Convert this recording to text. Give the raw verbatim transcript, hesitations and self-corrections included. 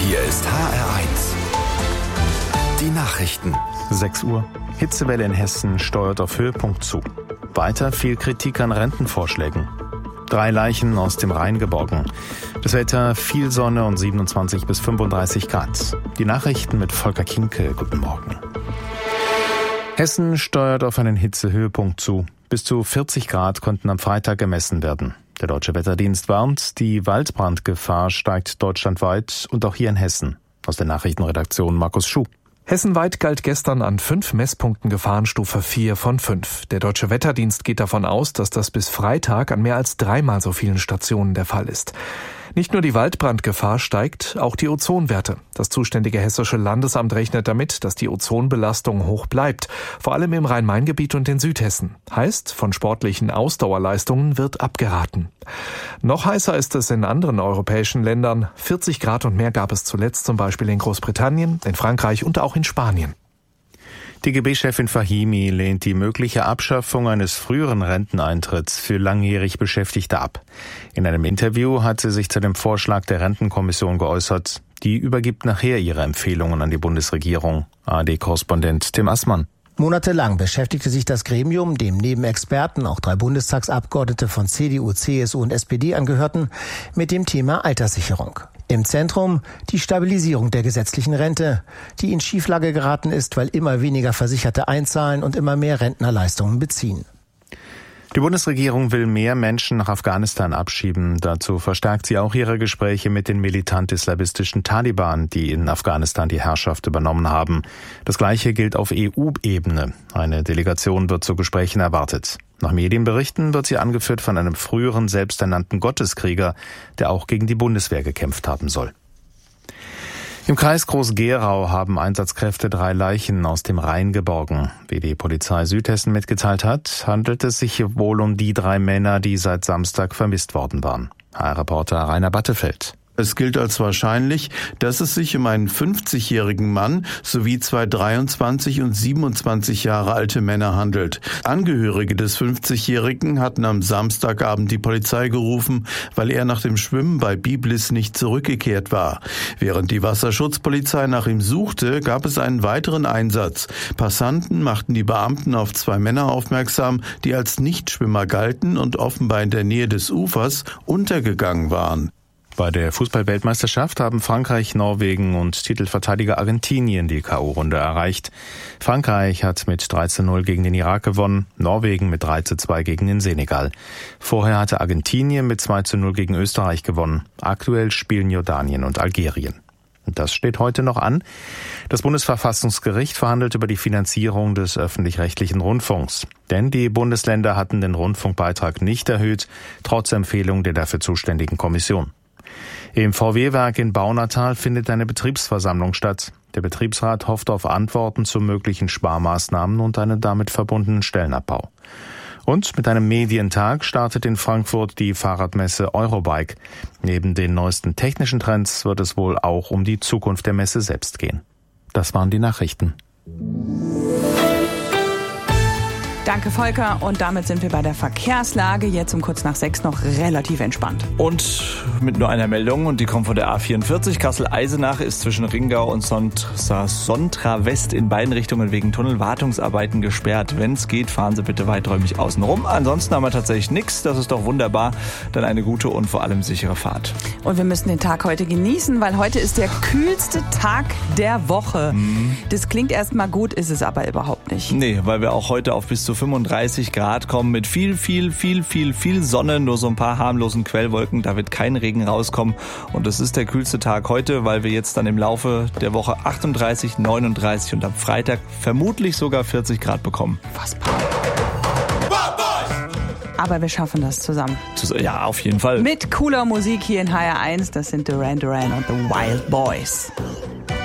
Hier ist H R eins. Die Nachrichten. sechs Uhr. Hitzewelle in Hessen steuert auf Höhepunkt zu. Weiter viel Kritik an Rentenvorschlägen. Drei Leichen aus dem Rhein geborgen. Das Wetter viel Sonne und siebenundzwanzig bis fünfunddreißig Grad. Die Nachrichten mit Volker Kinke. Guten Morgen. Hessen steuert auf einen Hitzehöhepunkt zu. Bis zu vierzig Grad konnten am Freitag gemessen werden. Der Deutsche Wetterdienst warnt, die Waldbrandgefahr steigt deutschlandweit und auch hier in Hessen. Aus der Nachrichtenredaktion Markus Schuh. Hessenweit galt gestern an fünf Messpunkten Gefahrenstufe vier von fünf. Der Deutsche Wetterdienst geht davon aus, dass das bis Freitag an mehr als dreimal so vielen Stationen der Fall ist. Nicht nur die Waldbrandgefahr steigt, auch die Ozonwerte. Das zuständige Hessische Landesamt rechnet damit, dass die Ozonbelastung hoch bleibt, vor allem im Rhein-Main-Gebiet und in Südhessen. Heißt, von sportlichen Ausdauerleistungen wird abgeraten. Noch heißer ist es in anderen europäischen Ländern. vierzig Grad und mehr gab es zuletzt zum Beispiel in Großbritannien, in Frankreich und auch in Spanien. D G B-Chefin Fahimi lehnt die mögliche Abschaffung eines früheren Renteneintritts für langjährig Beschäftigte ab. In einem Interview hat sie sich zu dem Vorschlag der Rentenkommission geäußert. Die übergibt nachher ihre Empfehlungen an die Bundesregierung. A R D-Korrespondent Tim Assmann. Monatelang beschäftigte sich das Gremium, dem neben Experten auch drei Bundestagsabgeordnete von C D U, C S U und S P D angehörten, mit dem Thema Alterssicherung. Im Zentrum die Stabilisierung der gesetzlichen Rente, die in Schieflage geraten ist, weil immer weniger Versicherte einzahlen und immer mehr Rentner Leistungen beziehen. Die Bundesregierung will mehr Menschen nach Afghanistan abschieben. Dazu verstärkt sie auch ihre Gespräche mit den militant-islamistischen Taliban, die in Afghanistan die Herrschaft übernommen haben. Das Gleiche gilt auf E U-Ebene. Eine Delegation wird zu Gesprächen erwartet. Nach Medienberichten wird sie angeführt von einem früheren selbsternannten Gotteskrieger, der auch gegen die Bundeswehr gekämpft haben soll. Im Kreis Groß-Gerau haben Einsatzkräfte drei Leichen aus dem Rhein geborgen. Wie die Polizei Südhessen mitgeteilt hat, handelt es sich wohl um die drei Männer, die seit Samstag vermisst worden waren. H R-Reporter Rainer Battefeld. Es gilt als wahrscheinlich, dass es sich um einen fünfzigjährigen Mann sowie zwei dreiundzwanzig und siebenundzwanzig Jahre alte Männer handelt. Angehörige des fünfzigjährigen hatten am Samstagabend die Polizei gerufen, weil er nach dem Schwimmen bei Biblis nicht zurückgekehrt war. Während die Wasserschutzpolizei nach ihm suchte, gab es einen weiteren Einsatz. Passanten machten die Beamten auf zwei Männer aufmerksam, die als Nichtschwimmer galten und offenbar in der Nähe des Ufers untergegangen waren. Bei der Fußball-Weltmeisterschaft haben Frankreich, Norwegen und Titelverteidiger Argentinien die K O-Runde erreicht. Frankreich hat mit drei zu null gegen den Irak gewonnen, Norwegen mit drei zu zwei gegen den Senegal. Vorher hatte Argentinien mit zwei zu null gegen Österreich gewonnen. Aktuell spielen Jordanien und Algerien. Und das steht heute noch an. Das Bundesverfassungsgericht verhandelt über die Finanzierung des öffentlich-rechtlichen Rundfunks. Denn die Bundesländer hatten den Rundfunkbeitrag nicht erhöht, trotz Empfehlung der dafür zuständigen Kommission. Im V W-Werk in Baunatal findet eine Betriebsversammlung statt. Der Betriebsrat hofft auf Antworten zu möglichen Sparmaßnahmen und einen damit verbundenen Stellenabbau. Und mit einem Medientag startet in Frankfurt die Fahrradmesse Eurobike. Neben den neuesten technischen Trends wird es wohl auch um die Zukunft der Messe selbst gehen. Das waren die Nachrichten. Danke, Volker. Und damit sind wir bei der Verkehrslage. Jetzt um kurz nach sechs noch relativ entspannt. Und mit nur einer Meldung, und die kommt von der A vierundvierzig. Kassel-Eisenach ist zwischen Ringau und Sontra West in beiden Richtungen wegen Tunnelwartungsarbeiten gesperrt. Wenn es geht, fahren Sie bitte weiträumig außen rum. Ansonsten haben wir tatsächlich nichts. Das ist doch wunderbar. Dann eine gute und vor allem sichere Fahrt. Und wir müssen den Tag heute genießen, weil heute ist der kühlste Tag der Woche. Mhm. Das klingt erstmal gut, ist es aber überhaupt nicht. Nee, weil wir auch heute auf bis zu fünfunddreißig Grad kommen mit viel, viel, viel, viel, viel Sonne, nur so ein paar harmlosen Quellwolken, da wird kein Regen rauskommen und es ist der kühlste Tag heute, weil wir jetzt dann im Laufe der Woche achtunddreißig, neununddreißig und am Freitag vermutlich sogar vierzig Grad bekommen. Was? Aber wir schaffen das zusammen. Ja, auf jeden Fall. Mit cooler Musik hier in H R eins, das sind Duran Duran und The Wild Boys.